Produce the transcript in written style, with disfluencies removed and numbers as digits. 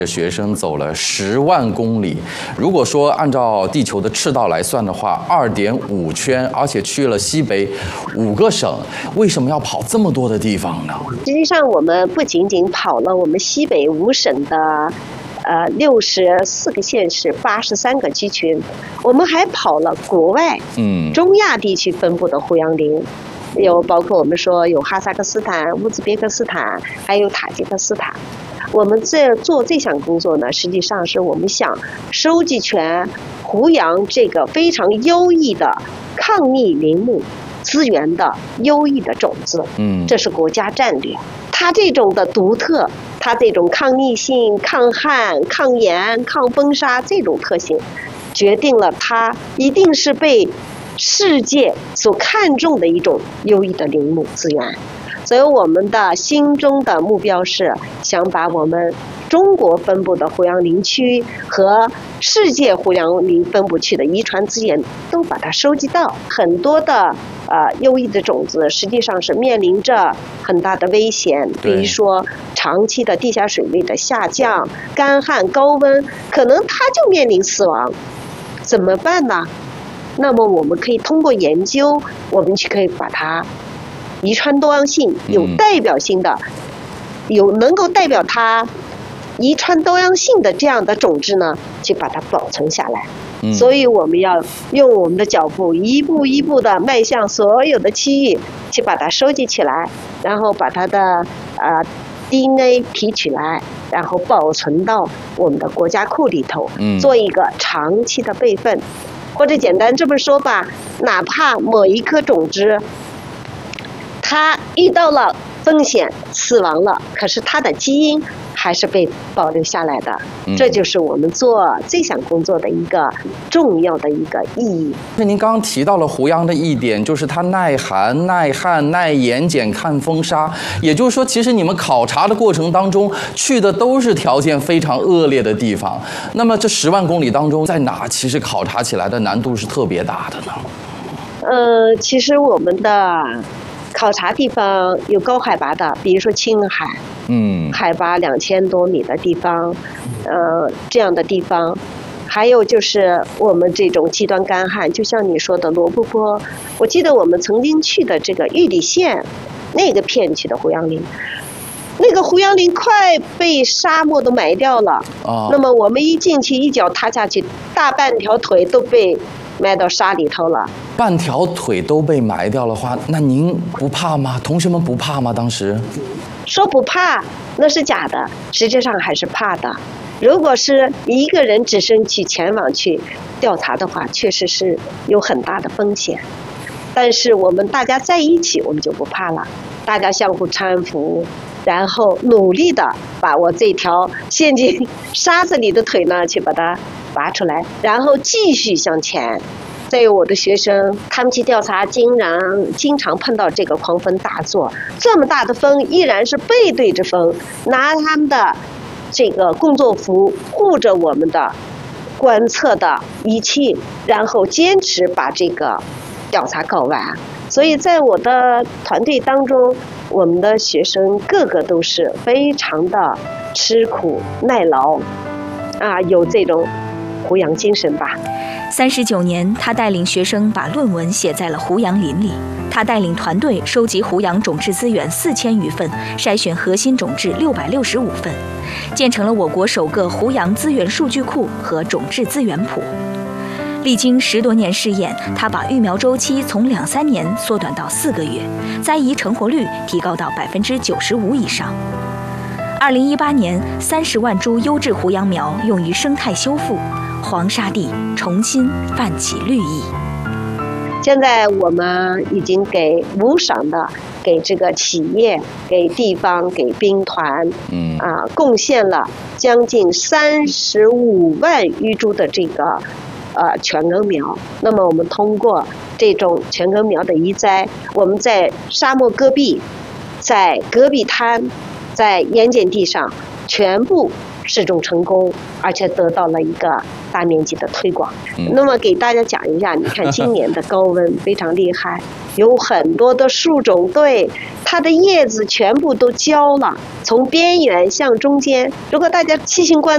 学生走了10万公里，如果说按照地球的赤道来算的话，2.5圈，而且去了西北5个省，为什么要跑这么多的地方呢？ 实际上，我们不仅仅跑了我们西北5省的64个县市、83个集群，我们还跑了国外，中亚地区分布的胡杨林。有包括我们说有哈萨克斯坦、乌兹别克斯坦，还有塔吉克斯坦。我们做这项工作呢，实际上是我们想收集全胡杨这个非常优异的抗逆林木资源的优异的种子。这是国家战略。它这种的独特，它这种抗逆性、抗旱、抗盐、抗风沙这种特性，决定了它一定是被世界所看重的一种优异的林木资源。所以我们的心中的目标是想把我们中国分布的胡杨林区和世界胡杨林分布区的遗传资源都把它收集到。很多的优异的种子实际上是面临着很大的危险，比如说长期的地下水位的下降、干旱、高温，可能它就面临死亡。怎么办呢？那么我们可以通过研究，我们去可以把它遗传多样性有代表性的、有能够代表它遗传多样性的这样的种子呢，去把它保存下来。所以我们要用我们的脚步一步一步的迈向所有的区域，去把它收集起来，然后把它的DNA 提取来，然后保存到我们的国家库里头，做一个长期的备份。或者简单这么说吧，哪怕某一颗种子它遇到了风险死亡了，可是它的基因还是被保留下来的。这就是我们做这项工作的一个重要的一个意义。 那您刚刚提到了胡杨的一点，就是它耐寒、耐旱、耐盐碱、抗风沙。也就是说，其实你们考察的过程当中去的都是条件非常恶劣的地方。那么这10万公里当中，在哪其实考察起来的难度是特别大的呢？ 其实我们的考察地方有高海拔的，比如说青海，海拔2000多米的地方，这样的地方，还有就是我们这种极端干旱，就像你说的罗布泊，我记得我们曾经去的这个玉里县那个片区的胡杨林，那个胡杨林快被沙漠都埋掉了。那么我们一进去，一脚踏下去，大半条腿都被埋到沙里头了。 半条腿都被埋掉的话，那您不怕吗？同学们不怕吗？当时说不怕那是假的，实际上还是怕的。如果是一个人只身去前往去调查的话，确实是有很大的风险。但是我们大家在一起，我们就不怕了，大家相互搀扶，然后努力的把我这条陷进沙子里的腿呢，去把它拔出来，然后继续向前。再有我的学生，他们去调查，经常碰到这个狂风大作，这么大的风依然是背对着风，拿他们的这个工作服护着我们的观测的仪器，然后坚持把这个调查搞完。所以在我的团队当中，我们的学生个个都是非常的吃苦耐劳有这种胡杨精神吧。 39年，他带领学生把论文写在了胡杨林里。他带领团队收集胡杨种质资源4000余份，筛选核心种质665份，建成了我国首个胡杨资源数据库和种质资源谱。历经10多年试验，他把育苗周期从2-3年缩短到4个月，栽移成活率提高到95%以上。2018年，30万株优质胡杨苗用于生态修复，黄沙地重新泛起绿意。 现在我们已经给无偿的给这个企业、给地方、给兵团，贡献了将近35万余株的这个全根苗。那么我们通过这种全根苗的移栽，我们在沙漠戈壁、在戈壁滩、在盐碱地上全部试种成功，而且得到了一个大面积的推广。那么给大家讲一下，你看今年的高温非常厉害，有很多的树种它的叶子全部都焦了，从边缘向中间。如果大家细心观